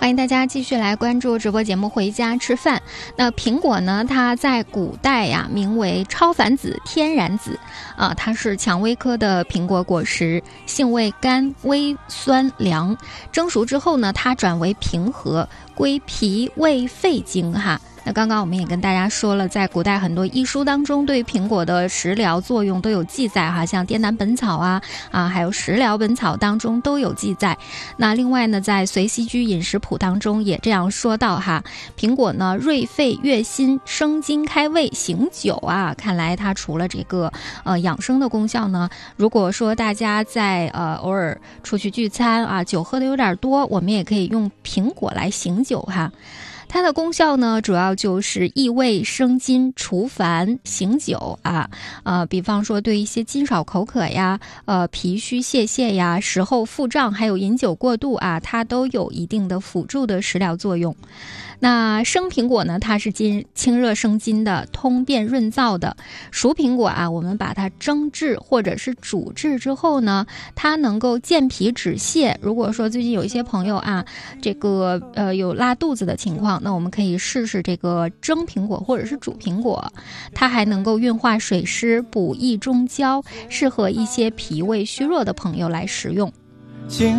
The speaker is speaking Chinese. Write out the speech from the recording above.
迎大家继续来关注直播节目《回家吃饭》。那苹果呢，它在古代呀名为超凡子、天然子啊，它是蔷薇科的苹果果实，性味甘、微酸凉。蒸熟之后呢，它转为平和，归脾胃肺经哈。那刚刚我们也跟大家说了，在古代很多医书当中对苹果的食疗作用都有记载哈，像《滇南本草》还有《食疗本草》当中都有记载。那另外呢，在《随息居饮食谱》当中也这样说到哈，苹果呢润肺悦心、生津开胃、醒酒啊。看来它除了这个养生的功效呢，如果说大家在偶尔出去聚餐啊，酒喝的有点多，我们也可以用苹果来醒酒哈。它的功效呢，主要就是益胃生津、除烦、醒酒啊。比方说对一些津少口渴呀、脾虚泄泻呀、食后腹胀，还有饮酒过度啊，它都有一定的辅助的食疗作用。那生苹果呢，它是清热生津的，通便润燥的。熟苹果啊，我们把它蒸制或者是煮制之后呢，它能够健脾止泻。如果说最近有一些朋友啊，这个有拉肚子的情况，那我们可以试试这个蒸苹果或者是煮苹果，它还能够运化水湿、补益中焦，适合一些脾胃虚弱的朋友来食用。